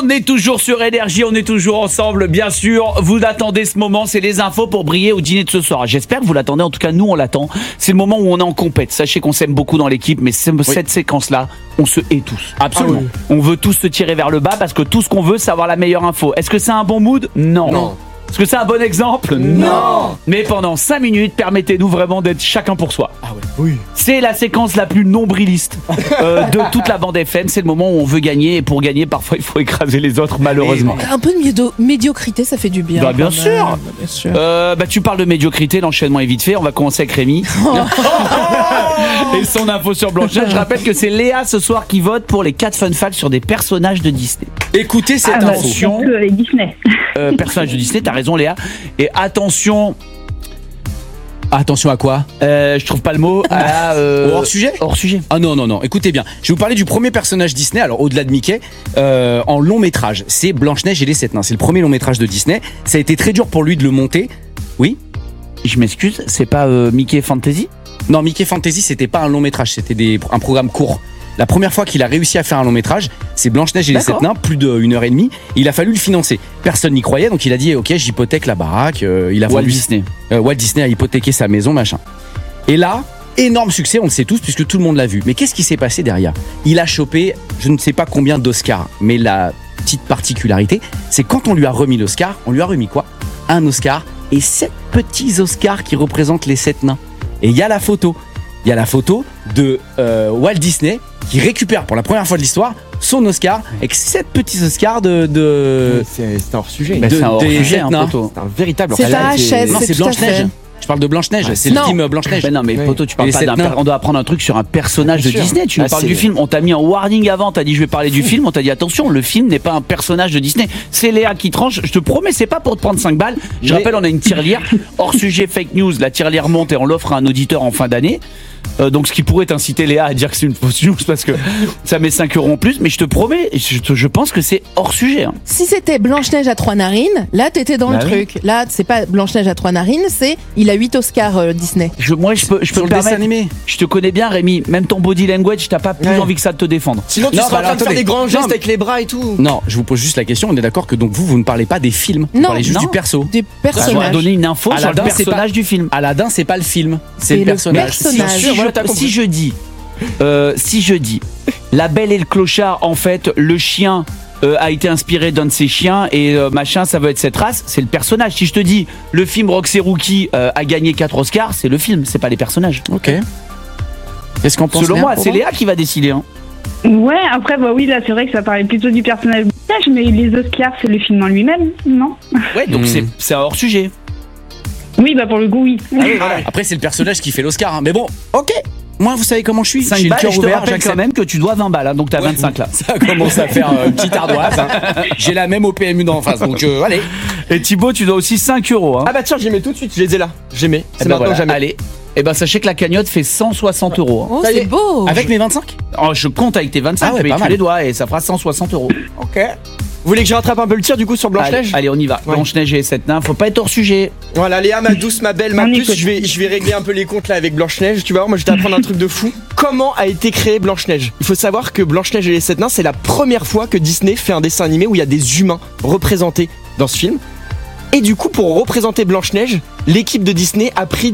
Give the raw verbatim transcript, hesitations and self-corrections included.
est toujours sur Énergie, on est toujours ensemble, bien sûr. Vous attendez ce moment, c'est les infos pour briller au dîner de ce soir. J'espère que vous l'attendez, en tout cas nous on l'attend. C'est le moment où on est en compète. Sachez qu'on s'aime beaucoup dans l'équipe, mais cette oui. séquence-là, on se hait tous. Absolument. Ah oui. On veut tous se tirer vers le bas parce que tout ce qu'on veut, c'est avoir la meilleure info. Est-ce que c'est un bon mood ? Non. Non. Est-ce que c'est un bon exemple ? Non. Mais pendant cinq minutes, permettez-nous vraiment d'être chacun pour soi. Ah ouais. Oui. C'est la séquence la plus nombriliste euh, de toute la bande F M. C'est le moment où on veut gagner et pour gagner, parfois il faut écraser les autres, malheureusement. Un peu de médio- médiocrité, ça fait du bien. Bah, bien, sûr. Bah, bien sûr. Euh, bah, tu parles de médiocrité, l'enchaînement est vite fait. On va commencer avec Rémi. Et son info sur Blanche-Neige. Je rappelle que c'est Léa ce soir qui vote pour les quatre fun facts sur des personnages de Disney. Écoutez cette ah, info. Bah, avec Disney. Euh, personnages de Disney, t'as raison Léa. Et attention. Attention à quoi euh, Je trouve pas le mot. À, euh, hors sujet Hors sujet. Ah non, non, non. Écoutez bien. Je vais vous parler du premier personnage Disney, alors au-delà de Mickey, euh, en long métrage. C'est Blanche-Neige et les Sept Nains. C'est le premier long métrage de Disney. Ça a été très dur pour lui de le monter. Oui ? Je m'excuse, c'est pas euh, Mickey Fantasy ? Non, Mickey Fantasy, c'était pas un long métrage, c'était des, un programme court. La première fois qu'il a réussi à faire un long métrage, c'est Blanche-Neige et les Sept Nains, plus d'une heure et demie. Il a fallu le financer. Personne n'y croyait, donc il a dit ok, j'hypothèque la baraque. Euh, il a Walt vendu, Disney. Euh, Walt Disney a hypothéqué sa maison, machin. Et là, énorme succès, on le sait tous, puisque tout le monde l'a vu. Mais qu'est-ce qui s'est passé derrière ? Il a chopé, je ne sais pas combien d'Oscars, mais la petite particularité, c'est quand on lui a remis l'Oscar, on lui a remis quoi ? Un Oscar et sept petits Oscars qui représentent les Sept Nains. Et il y a la photo. Il y a la photo de euh, Walt Disney qui récupère pour la première fois de l'histoire son Oscar avec sept petits Oscars de. de c'est, c'est un hors-sujet. Bah, de, c'est un hors-sujet, un poteau. C'est un véritable hors-sujet. C'est ta chaise. Non, c'est, c'est Blanche-Neige. Je parle de Blanche-Neige, ah, c'est non. le film Blanche-Neige. Ben non, mais oui. Poto, tu parles pas d'un per... On doit apprendre un truc sur un personnage de Disney. Tu nous ah, parles c'est... du film. On t'a mis un warning avant. T'as dit je vais parler du film. On t'a dit attention, le film n'est pas un personnage de Disney. C'est Léa qui tranche. Je te promets, c'est pas pour te prendre cinq balles. Je mais... rappelle, on a une tirelire hors sujet fake news. La tirelire monte et on l'offre à un auditeur en fin d'année. Euh, donc ce qui pourrait t'inciter Léa à dire que c'est une fausse news parce que ça met cinq euros en plus, mais je te promets, je, te, je pense que c'est hors sujet. Hein. Si c'était Blanche-Neige à trois narines, là t'étais dans bah le oui. truc. Là c'est pas Blanche-Neige à trois narines, c'est il a huit Oscars euh, Disney. Je, moi je peux, je peux Sur me le dessin animé. Je te connais bien Rémi, même ton body language, t'as pas plus ouais. envie que ça de te défendre. Sinon tu non, seras bah, en train de faire des grands gestes non, avec les bras et tout. Non, je vous pose juste la question, on est d'accord que donc vous, vous ne parlez pas des films, vous non, parlez juste non, du perso. Des personnages. On va donner une info Aladdin, sur le personnage pas, du film. Aladdin c'est pas le film, c'est, c'est le, le personnage. personnage. Si, si, voilà, je, si je dis Euh, si je dis La Belle et le Clochard, en fait, le chien euh, a été inspiré d'un de ses chiens et euh, machin, ça veut être cette race, c'est le personnage. Si je te dis le film Roxy Rookie euh, a gagné quatre Oscars, c'est le film, c'est pas les personnages. Ok. Qu'est-ce qu'on pense? Selon moi, c'est Léa qui va décider. Hein. Ouais, après, bah oui, là, c'est vrai que ça parlait plutôt du personnage, mais les Oscars, c'est le film en lui-même, non ? Ouais, donc mmh. c'est, c'est un hors sujet. Oui, bah pour le coup, oui. Ah oui voilà. Après, c'est le personnage qui fait l'Oscar, hein. Mais bon, ok. Moi, vous savez comment je suis. cinq balles, et je te rappelle quand même que tu dois vingt balles, hein, donc t'as ouais, vingt-cinq là. Ça commence à faire euh, une petite ardoise. Hein. J'ai la même au P M U d'en face, donc euh, allez. Et Thibaut, tu dois aussi cinq euros. Hein. Ah bah tiens, j'y mets tout de suite, je les ai là. J'y mets. C'est et ben maintenant voilà. jamais. Allez. Et ben sachez que la cagnotte fait cent soixante euros. Hein. Oh, c'est beau. Avec mes vingt-cinq oh, je compte avec tes vingt-cinq, ah ouais, mais tu les doigts et ça fera cent soixante euros. Ok. Vous voulez que je rattrape un peu le tir du coup sur Blanche-Neige ? Allez, allez, on y va. Ouais. Blanche-Neige et les Sept Nains, faut pas être hors sujet. Voilà, Léa, ma douce, ma belle, ma puce, je vais, je vais régler un peu les comptes là avec Blanche-Neige. Tu vas voir, moi je vais t'apprendre un truc de fou. Comment a été créée Blanche-Neige ? Il faut savoir que Blanche-Neige et les Sept Nains, c'est la première fois que Disney fait un dessin animé où il y a des humains représentés dans ce film. Et du coup, pour représenter Blanche-Neige, l'équipe de Disney a pris